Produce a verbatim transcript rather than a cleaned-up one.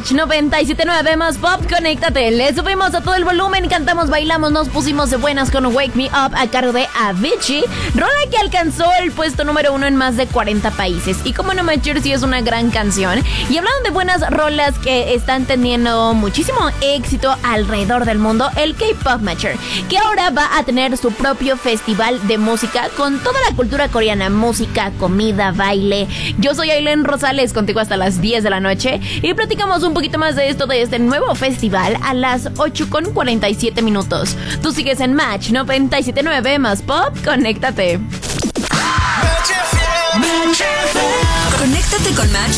Match noventa y siete punto nueve más Pop, conéctate. Le subimos a todo el volumen, cantamos, bailamos, nos pusimos de buenas con Wake Me Up a cargo de Avicii, rola que alcanzó el puesto número uno en más de cuarenta países. Y como no, Matcher, sí es una gran canción. Y hablando de buenas rolas que están teniendo muchísimo éxito alrededor del mundo, el K-Pop, Matcher, que ahora va a tener su propio festival de música con toda la cultura coreana, música, comida, baile. Yo soy Aileen Rosales, contigo hasta las diez de la noche y platicamos un poquito más de esto, de este nuevo festival a las ocho con cuarenta y siete minutos. Tú sigues en Match noventa y siete punto nueve más Pop, conéctate. Conéctate con Match